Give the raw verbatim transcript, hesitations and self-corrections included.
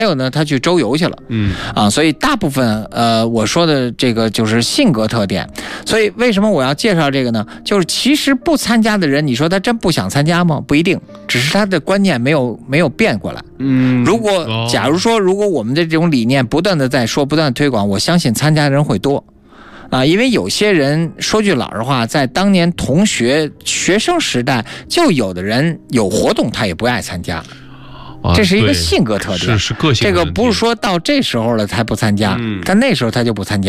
还有呢，他去周游去了， 嗯啊，所以大部分呃我说的这个就是性格特点。所以为什么我要介绍这个呢？就是其实不参加的人，你说他真不想参加吗？不一定，只是他的观念没有没有变过来。 嗯， 如果假如说，如果我们的这种理念不断的在说，不断的推广，我相信参加的人会多。啊，因为有些人说句老实话，在当年同学学生时代，就有的人有活动他也不爱参加。这是一个性格特点， 是是个性。 这个不是说到这时候了才不参加， 嗯， 但那时候他就不参加。